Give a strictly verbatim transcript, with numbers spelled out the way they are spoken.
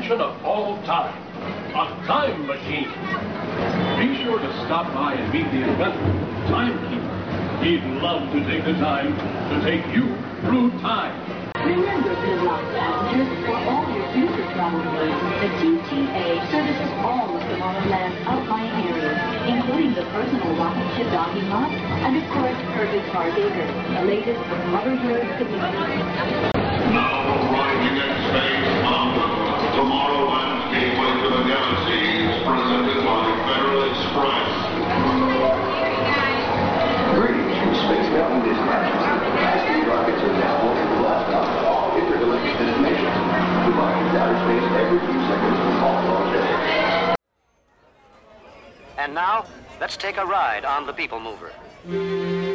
invention of all time, a time machine. Be sure to stop by and meet the inventor, Timekeeper. He'd love to take the time to take you through time. Remember, Bidlock passengers, for all your future travel needs, the T T A services all of Tomorrowland's outlying areas, including the personal rocket ship docking lot, and of course, Herbert Hardacre, the latest rubber-haired community. Now arriving in space mountain, Tomorrowland's gateway to the galaxy is presented by Federal Express. Greetings from Space Mountain Dispatch. High-speed rockets are now open to blast off all intergalactic destinations. Departing outer space every few seconds from all launch areas. And now, let's take a ride on the People Mover.